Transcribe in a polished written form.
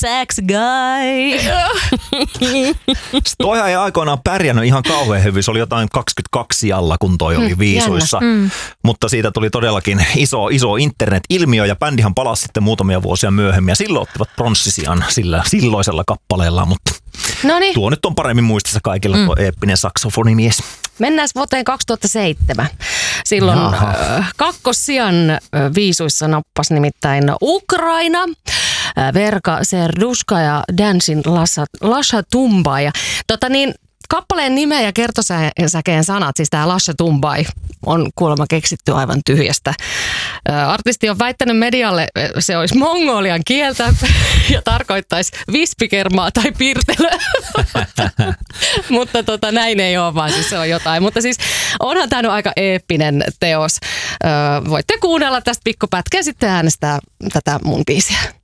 taxi guy. Toihan ei aikoinaan pärjännyt ihan kauhean hyvin. Se oli jotain 22 alla, kun toi oli viisuissa. Mutta siitä tuli todellakin iso internet-ilmiö ja bändihan palasi sitten muutamia vuosia myöhemmin. Ja silloin ottivat pronssisijan sillä silloisella kappaleella, mutta tuo nyt on paremmin muistissa kaikilla tuo eeppinen saksofonimies. Mennään vuoteen 2007. Silloin kakkossijan viisuissa nappasi nimittäin Ukraina, Verka Serdushka ja Dancing Lasha Tumba. Ja kappaleen nimeä ja kertosäkeen sanat, siis tämä Lasha Tumbai, on kuulemma keksitty aivan tyhjästä. Artisti on väittänyt medialle, se olisi mongolian kieltä ja tarkoittaisi vispikermaa tai pirtelöä. Mutta näin ei ole, vaan siis se on jotain. Mutta siis onhan tämä nyt aika eeppinen teos. Voitte kuunnella tästä pikkupätkä ja sitten äänestää tätä mun biisiä.